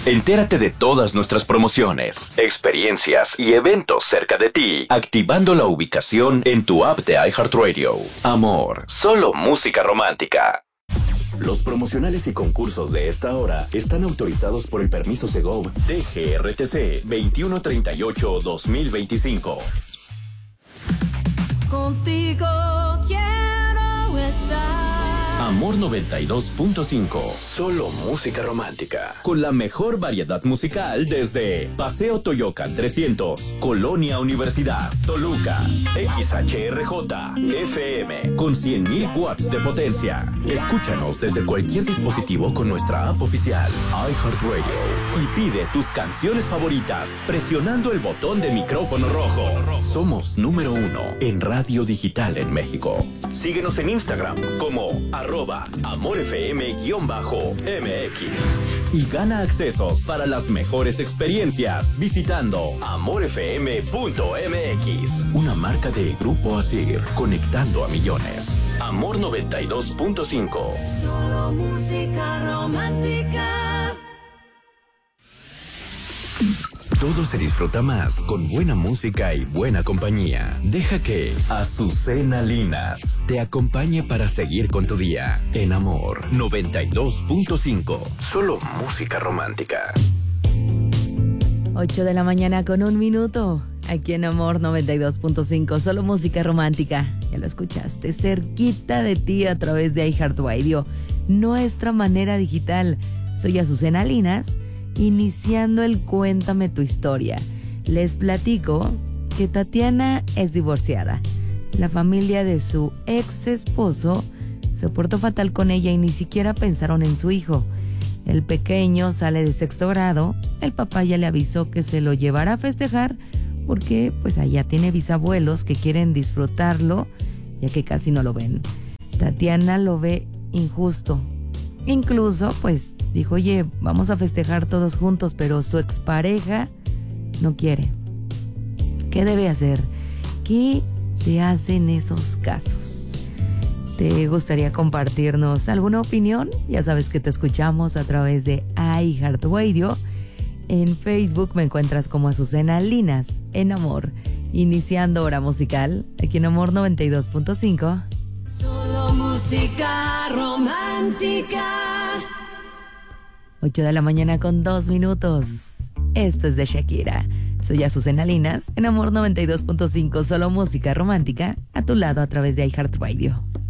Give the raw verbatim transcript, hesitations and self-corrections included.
Entérate de todas nuestras promociones, experiencias y eventos cerca de ti, activando la ubicación en tu app de iHeartRadio. Amor, solo música romántica. Los promocionales y concursos de esta hora están autorizados por el permiso Segov D G R T C veintiuno treinta y ocho guión dos mil veinticinco. Contigo quiero estar. Amor noventa y dos punto cinco. Solo música romántica. Con la mejor variedad musical desde Paseo Toyocan trescientos, Colonia Universidad, Toluca, X H R J, F M, con cien mil watts de potencia. Escúchanos desde cualquier dispositivo con nuestra app oficial, iHeartRadio. Y pide tus canciones favoritas presionando el botón de micrófono rojo. Somos número uno en radio digital en México. Síguenos en Instagram como arroba amorfm-M X y gana accesos para las mejores experiencias visitando amor f m punto m x, una marca de Grupo Asir, conectando a millones. Amor noventa y dos punto cinco. Solo música romántica. Todo se disfruta más con buena música y buena compañía. Deja que Azucena Linas te acompañe para seguir con tu día. En Amor noventa y dos punto cinco. Solo música romántica. ocho de la mañana con un minuto. Aquí en Amor noventa y dos punto cinco. Solo música romántica. Ya lo escuchaste. Cerquita de ti a través de iHeartRadio. Nuestra manera digital. Soy Azucena Linas. Iniciando el Cuéntame tu historia. Les platico que Tatiana es divorciada. La familia de su ex esposo se portó fatal con ella y ni siquiera pensaron en su hijo. El pequeño sale de sexto grado. El papá ya le avisó que se lo llevará a festejar porque pues allá tiene bisabuelos que quieren disfrutarlo ya que casi no lo ven. Tatiana lo ve injusto. Incluso pues dijo, oye, vamos a festejar todos juntos, pero su expareja no quiere. ¿Qué debe hacer? ¿Qué se hace en esos casos? ¿Te gustaría compartirnos alguna opinión? Ya sabes que te escuchamos a través de iHeartRadio. En Facebook me encuentras como Azucena Linas, en Amor. Iniciando hora musical, aquí en Amor noventa y dos punto cinco. Solo música romántica. ocho de la mañana con dos minutos. Esto es de Shakira. Soy Azucena Linas, en Amor noventa y dos punto cinco. Solo música romántica, a tu lado a través de iHeartRadio.